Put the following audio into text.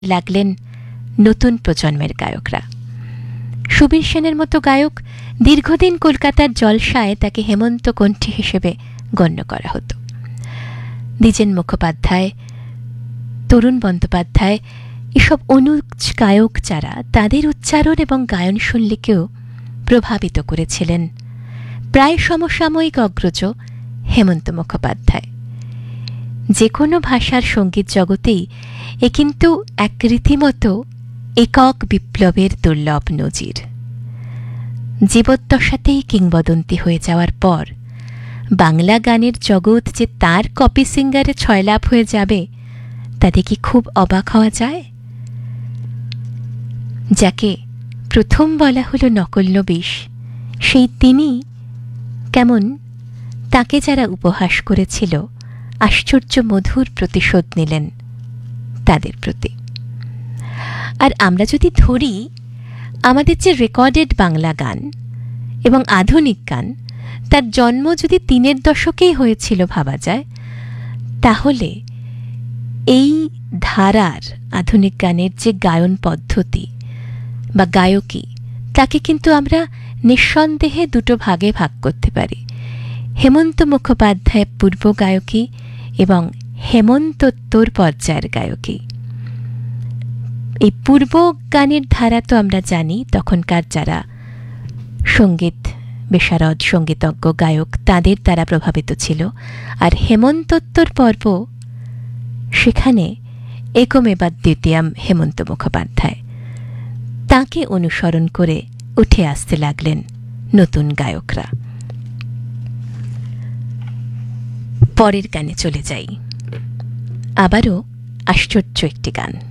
লাগলেন নতুন প্রজন্মের গায়করা। সুবীর সেনের মতো গায়ক দীর্ঘদিন কলকাতার জলসায় তাকে হেমন্ত কণ্ঠী হিসেবে গণ্য করা হতো। দ্বিজেন মুখোপাধ্যায়, তরুণ বন্দ্যোপাধ্যায়, এসব অনুজ গায়ক যারা তাদের উচ্চারণ এবং গায়ন শৈলীকেও প্রভাবিত করেছিলেন প্রায় সমসাময়িক অগ্রজ হেমন্ত মুখোপাধ্যায়। যে কোনো ভাষার সঙ্গীত জগতেই এ কিন্তু এক রীতিমতো একক বিপ্লবের দুর্লভ নজির। জীবদ্দশাতেই কিংবদন্তি হয়ে যাওয়ার পর বাংলা গানের জগৎ যে তার কপি সিঙ্গারে ছয়লাভ হয়ে যাবে তাতে কি খুব অবাক হওয়া যায়? যাকে প্রথম বলা হলো নকলনবিশ, সেই তিনি কেমন তাকে যারা উপহাস করেছিল আশ্চর্য মধুর প্রতিশোধ নিলেন তাদের প্রতি। আর আমরা যদি ধরি আমাদের যে রেকর্ডেড বাংলা গান এবং আধুনিক গান, তার জন্ম যদি ৩-এর দশকেই হয়েছিল ভাবা যায়, তাহলে এই ধারার আধুনিক গানের যে গায়ন পদ্ধতি বা গায়কী, তাকে কিন্তু আমরা নিঃসন্দেহে দুটো ভাগে ভাগ করতে পারি। হেমন্ত মুখোপাধ্যায় পূর্ব গায়কী এবং হেমন্তোত্তর পর্যায়ের গায়কী। এই পূর্ব গানের ধারা তো আমরা জানি, তখনকার যারা সঙ্গীত বিশারদ, সঙ্গীতজ্ঞ গায়ক তাদের দ্বারা প্রভাবিত ছিল। আর হেমন্তোত্তর পর্ব, সেখানে একমেবা দ্বিতীয়াম হেমন্ত মুখোপাধ্যায়, তাকে অনুসরণ করে উঠে আসতে লাগলেন নতুন গায়করা। পরের গানে চলে যাই, আবারও আশ্চর্য একটি গান।